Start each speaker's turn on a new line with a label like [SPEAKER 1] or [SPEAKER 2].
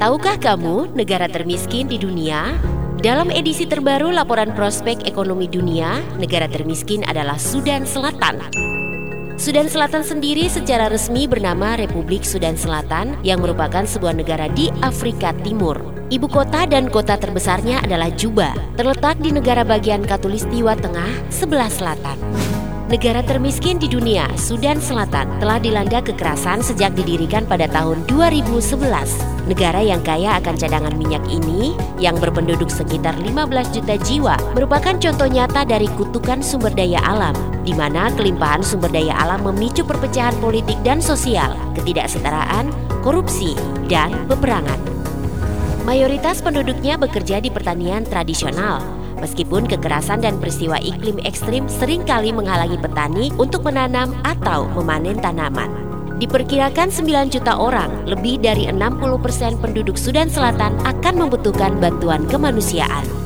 [SPEAKER 1] Tahukah kamu negara termiskin di dunia? Dalam edisi terbaru laporan prospek ekonomi dunia, negara termiskin adalah Sudan Selatan. Sudan Selatan sendiri secara resmi bernama Republik Sudan Selatan yang merupakan sebuah negara di Afrika Timur. Ibu kota dan kota terbesarnya adalah Juba, terletak di negara bagian Khatulistiwa Tengah sebelah selatan. Negara termiskin di dunia, Sudan Selatan, telah dilanda kekerasan sejak didirikan pada tahun 2011. Negara yang kaya akan cadangan minyak ini, yang berpenduduk sekitar 15 juta jiwa, merupakan contoh nyata dari kutukan sumber daya alam, di mana kelimpahan sumber daya alam memicu perpecahan politik dan sosial, ketidaksetaraan, korupsi, dan peperangan. Mayoritas penduduknya bekerja di pertanian tradisional. Meskipun kekerasan dan peristiwa iklim ekstrim seringkali menghalangi petani untuk menanam atau memanen tanaman. Diperkirakan 9 juta orang, lebih dari 60% penduduk Sudan Selatan akan membutuhkan bantuan kemanusiaan.